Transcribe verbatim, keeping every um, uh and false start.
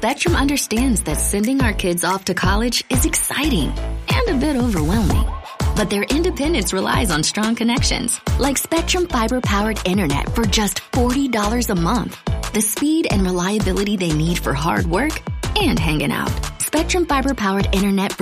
Spectrum understands that sending our kids off to college is exciting and a bit overwhelming. But their independence relies on strong connections, like Spectrum fiber-powered internet for just forty dollars a month. The speed and reliability they need for hard work and hanging out. Spectrum fiber-powered internet